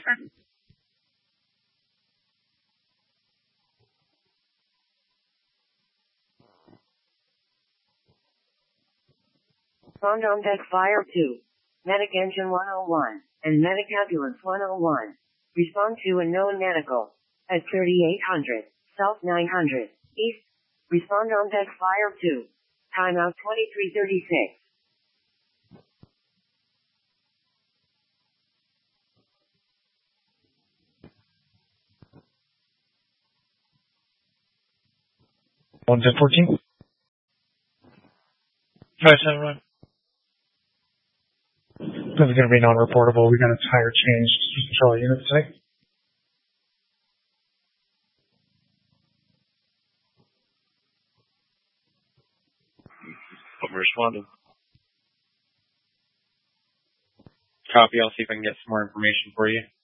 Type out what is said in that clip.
Respond on deck Fire 2. Medic Engine 101 and Medic Ambulance 101. Respond to unknown medical at 3800 South 900 East. Respond on deck Fire 2. Timeout 2336. One 1014. 57 run. This is going to be non-reportable. We got a tire change. Control unit today. I'm responding. Copy. I'll see if I can get some more information for you.